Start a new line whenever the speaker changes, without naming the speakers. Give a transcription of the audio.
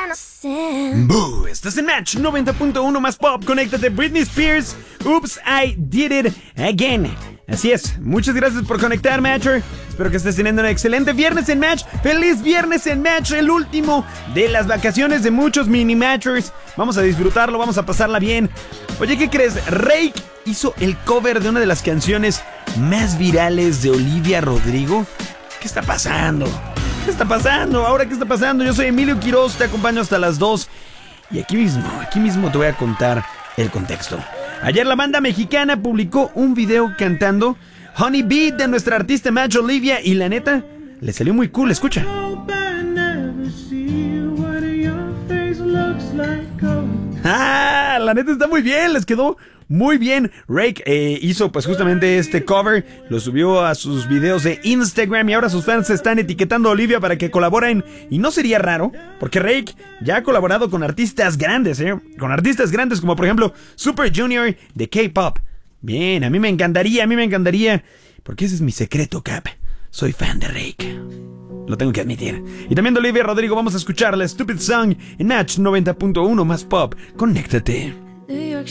Boo, estás en Match 90.1 más pop. Conéctate, Britney Spears. Oops, I did it again. Así es, muchas gracias por conectar, Matcher. Espero que estés teniendo un excelente viernes en Match. ¡Feliz viernes en Match! El último de las vacaciones de muchos mini Matchers. Vamos a disfrutarlo, vamos a pasarla bien. Oye, ¿qué crees? Rake hizo el cover de una de las canciones más virales de Olivia Rodrigo. ¿Qué está pasando? ¿Qué está pasando? ¿Ahora qué está pasando? Yo soy Emilio Quiroz, te acompaño hasta las 2. Y aquí mismo te voy a contar el contexto. Ayer la banda mexicana publicó un video cantando Honey Bee de nuestra artista Match Olivia. Y la neta, le salió muy cool, escucha. La neta está muy bien, les quedó muy bien. Rake hizo pues justamente este cover, lo subió a sus videos de Instagram y ahora sus fans están etiquetando a Olivia para que colaboren. Y no sería raro, porque Rake ya ha colaborado con artistas grandes, con artistas grandes como por ejemplo Super Junior de K-Pop. Bien, a mí me encantaría, porque ese es mi secreto, Cap. Soy fan de Rake. Lo tengo que admitir. Y también de Olivia Rodrigo vamos a escuchar la Stupid Song en Match 90.1 más pop. Conéctate.